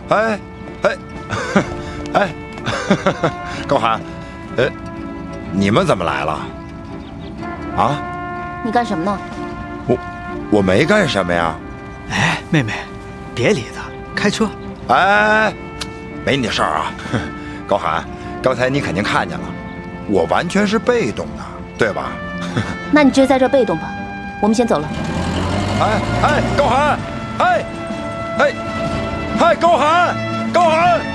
哎，哎，哎，高寒，你们怎么来了？啊？ 你干什么呢？ 我没干什么呀。 哎，妹妹，别理他，开车。 哎，没你事儿啊。高寒，刚才你肯定看见了，我完全是被动的，对吧？ 那你就在这被动吧，我们先走了。 哎，高寒，哎，高寒，高寒。